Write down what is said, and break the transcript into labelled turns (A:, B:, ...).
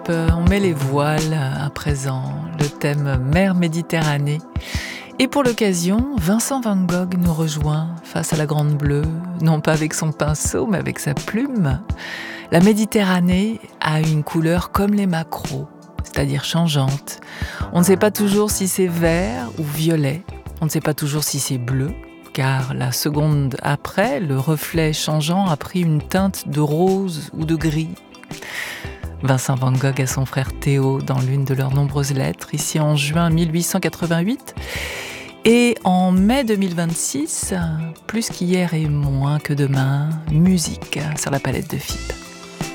A: On met les voiles à présent, le thème mer Méditerranée. Et pour l'occasion, Vincent Van Gogh nous rejoint face à la Grande Bleue, non pas avec son pinceau, mais avec sa plume. La Méditerranée a une couleur comme les maquereaux, c'est-à-dire changeante. On ne sait pas toujours si c'est vert ou violet, on ne sait pas toujours si c'est bleu, car la seconde après, le reflet changeant a pris une teinte de rose ou de gris. Vincent Van Gogh a son frère Théo dans l'une de leurs nombreuses lettres, ici en juin 1888. Et en mai 2026, plus qu'hier et moins que demain, musique sur la palette de FIP.